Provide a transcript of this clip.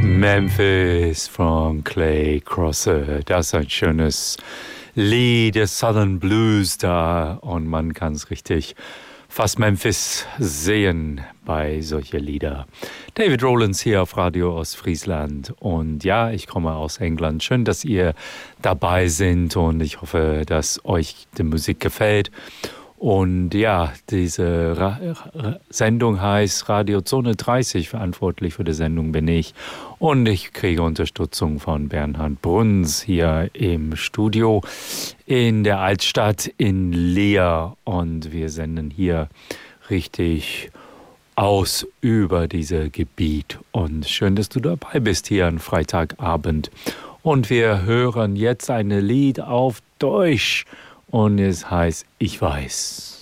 Memphis von Clay Crosser. Das ist ein schönes Lied, der Southern Blues da. Und man kann es richtig fast Memphis sehen bei solchen Liedern. David Rowlands hier auf Radio Ostfriesland. Und ja, ich komme aus England. Schön, dass ihr dabei seid und ich hoffe, dass euch die Musik gefällt. Und ja, diese Sendung heißt Radio Zone 30. Verantwortlich für die Sendung bin ich. Und ich kriege Unterstützung von Bernhard Bruns hier im Studio in der Altstadt in Leer. Und wir senden hier richtig aus über dieses Gebiet. Und schön, dass du dabei bist hier am Freitagabend. Und wir hören jetzt ein Lied auf Deutsch. Und es heißt Ich weiß.